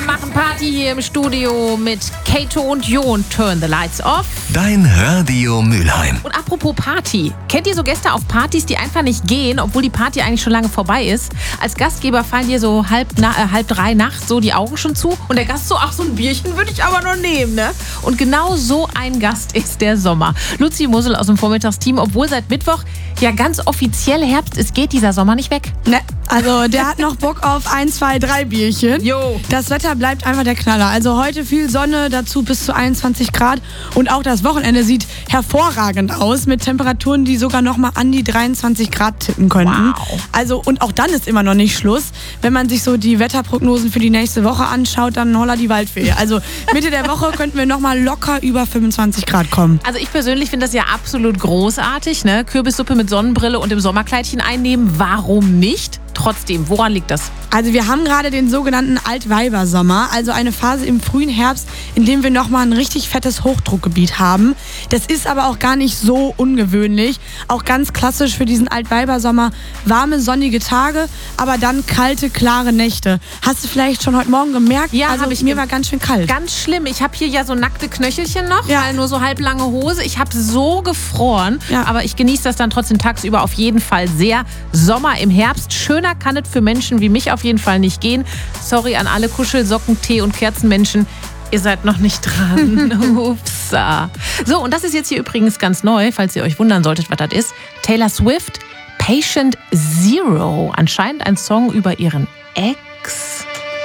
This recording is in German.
Wir machen Party hier im Studio mit Kato und Jon. Turn the lights off. Dein Radio Mülheim. Und apropos Party. Kennt ihr so Gäste auf Partys, die einfach nicht gehen, obwohl die Party eigentlich schon lange vorbei ist? Als Gastgeber fallen dir so halb 3 nachts so die Augen schon zu. Und der Gast so, ach, so ein Bierchen würde ich aber noch nehmen, ne? Und genau so ein Gast ist der Sommer. Luzi Mussel aus dem Vormittagsteam, obwohl seit Mittwoch ja ganz offiziell Herbst ist, geht dieser Sommer nicht weg. Ne, also der hat noch Bock auf 1, 2, 3 Bierchen. Jo. Das Wetter bleibt einfach der Knaller. Also heute viel Sonne, dazu bis zu 21 Grad. Und auch das Wochenende sieht hervorragend aus, mit Temperaturen, die sogar noch mal an die 23 Grad tippen könnten. Wow. Also, und auch dann ist immer noch nicht Schluss. Wenn man sich so die Wetterprognosen für die nächste Woche anschaut, dann holla die Waldfee. Also Mitte der Woche könnten wir noch mal locker über 25 Grad kommen. Also ich persönlich finde das ja absolut großartig, ne? Kürbissuppe mit Sonnenbrille und im Sommerkleidchen einnehmen. Warum nicht? Trotzdem, woran liegt das? Also wir haben gerade den sogenannten Altweibersommer, also eine Phase im frühen Herbst, in dem wir nochmal ein richtig fettes Hochdruckgebiet haben. Das ist aber auch gar nicht so ungewöhnlich. Auch ganz klassisch für diesen Altweibersommer. Warme, sonnige Tage, aber dann kalte, klare Nächte. Hast du vielleicht schon heute Morgen gemerkt? Ja, also mir war ganz schön kalt. Ganz schlimm. Ich habe hier ja so nackte Knöchelchen noch, Ja. weil nur so halblange Hose. Ich habe so gefroren, Ja. aber ich genieße das dann trotzdem tagsüber auf jeden Fall sehr. Sommer im Herbst. Schöner kann es für Menschen wie mich auf jeden Fall nicht gehen. Sorry an alle Kuschelsocken, Tee- und Kerzenmenschen. Ihr seid noch nicht dran. Upsa. So, und das ist jetzt hier übrigens ganz neu, falls ihr euch wundern solltet, was das ist. Taylor Swift, Patient Zero. Anscheinend ein Song über ihren Ex.